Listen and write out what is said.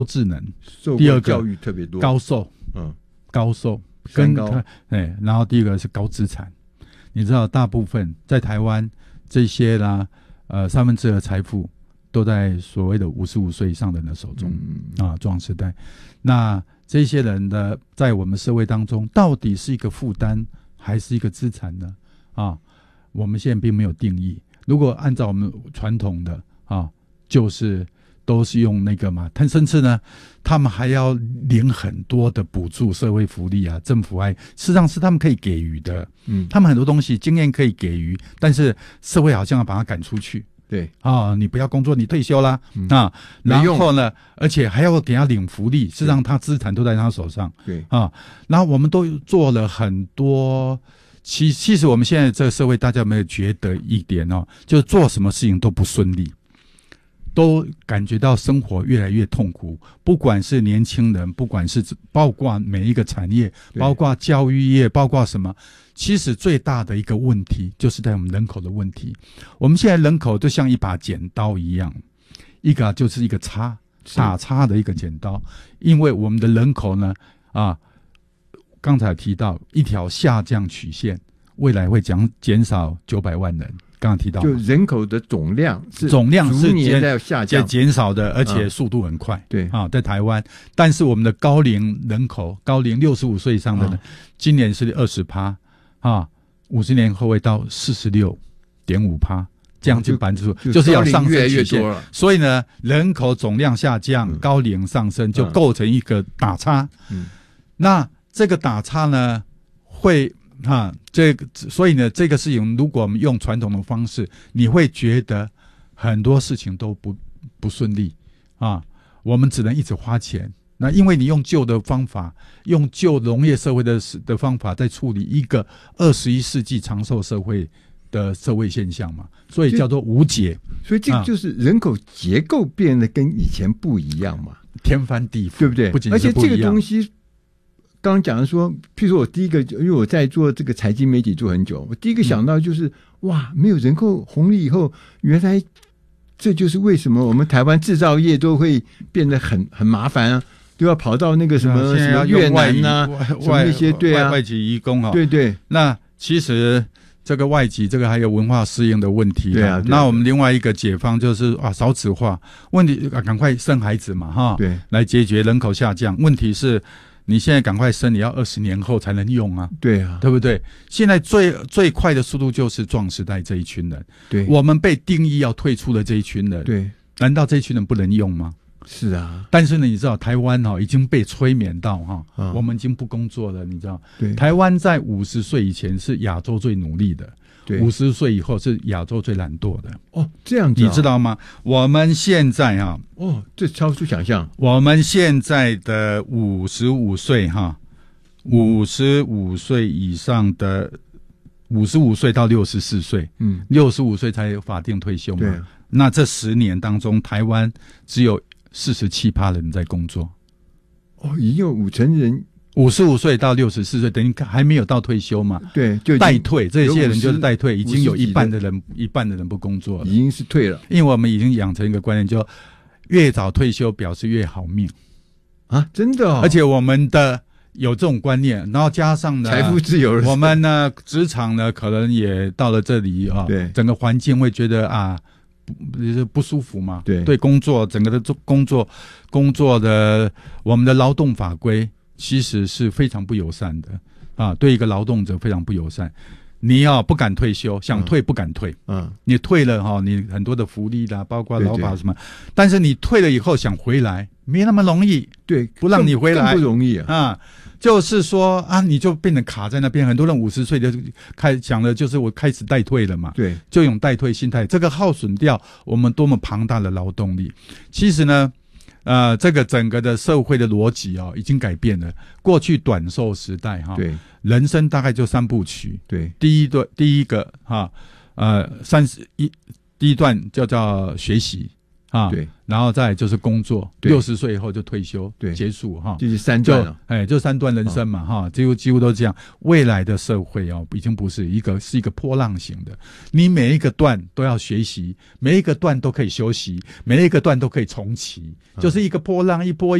智能， 受第二个过教育特别多， 高寿，高寿跟高， 然后第一个是高资产。你知道，大部分在台湾这些啦，2/3的财富都在所谓的55岁以上的人的手中，壮时代。那这些人的在我们社会当中，到底是一个负担还是一个资产呢？我们现在并没有定义。如果按照我们传统的就是都是用那个嘛，甚至呢，他们还要领很多的补助、社会福利啊，政府事实上是他们可以给予的。他们很多东西经验可以给予，但是社会好像要把他赶出去。 对你不要工作，你退休啦，然后呢，而且还要给他领福利，是让他资产都在他手上。 对然后我们都做了很多。其实我们现在这个社会，大家有没有觉得一点就是做什么事情都不顺利，都感觉到生活越来越痛苦。不管是年轻人，不管是包括每一个产业，包括教育业，包括什么，其实最大的一个问题就是在我们人口的问题。我们现在人口就像一把剪刀一样，一个就是一个打叉的一个剪刀，因为我们的人口呢刚才提到一条下降曲线，未来会减少900万人。刚刚提到， 就人口的总量是逐年在下降， 减少的，而且速度很快。 对在台湾，但是我们的高龄人口，高龄65岁以上的人，今年是20%， 50年后会到46.5%，将近50%，就是要上升曲线。所以呢，人口总量下降，高龄上升，就构成一个打叉。那这个打叉呢，会所以呢，这个事情如果我们用传统的方式，你会觉得很多事情都不顺利我们只能一直花钱。那因为你用旧的方法，用旧农业社会的方法在处理一个21世纪长寿社会的社会现象嘛，所以叫做无解。 所以这个就是人口结构变得跟以前不一样嘛， 天翻地覆， 对不对？ 不仅是不一样。 而且这个东西刚刚讲的说，譬如说我第一个，因为我在做这个财经媒体做很久，我第一个想到就是哇，没有人口红利以后，原来这就是为什么我们台湾制造业都会变得很麻烦啊，都要跑到那个什么越南啊，什么那些外籍移工对。 那其实这个外籍，这个还有文化适应的问题。对。那我们另外一个解方就是少子化问题，赶快生孩子嘛对， 来解决人口下降问题。是你现在赶快生，你要20年后才能用啊。 对啊， 对不对？现在最快的速度就是壮时代这一群人。 对， 我们被定义要退出的这一群人。 对， 难道这一群人不能用吗？ 是啊。但是呢，你知道台湾已经被催眠到我们已经不工作了，你知道？ 对， 台湾在50岁以前是亚洲最努力的。50岁以后是亚洲最懒惰的。 这样子。 你知道吗？我们现在这超出想象。 我们现在的55岁55岁以上的55岁到64岁，65岁才有法定退休嘛。 对。 那这10年当中，台湾只有47%人在工作。 已经有50%人。 55岁到64岁，等于还没有到退休嘛？ 对，就待退，这些人就是待退，已经有一半的人不工作了， 已经是退了。 因为我们已经养成一个观念，就越早退休表示越好命啊！真的而且我们的有这种观念，然后加上呢财富自由， 我们呢职场呢可能也到了这里对， 整个环境会觉得不舒服嘛。对工作整个的工作的我们的劳动法规。其实是非常不友善的对一个劳动者非常不友善。你不敢退休，想退不敢退。你退了你很多的福利啦，包括劳保什么，但是你退了以后想回来没那么容易。 对， 不让你回来更不容易就是说你就变成卡在那边。很多人50岁的讲的就是我开始待退了嘛。 对， 就用待退心态，这个耗损掉我们多么庞大的劳动力。其实呢这个整个的社会的逻辑已经改变了。过去短寿时代对， 人生大概就3部曲。 对， 第一个第一段叫学习啊， 对， 然后再来就是工作，60岁以后就退休， 对， 结束哈， 就是3段了， 就3段人生嘛哈，几乎都这样。未来的社会已经不是是一个波浪型的，你每一个段都要学习，每一个段都可以休息，每一个段都可以重启，就是一个波浪一波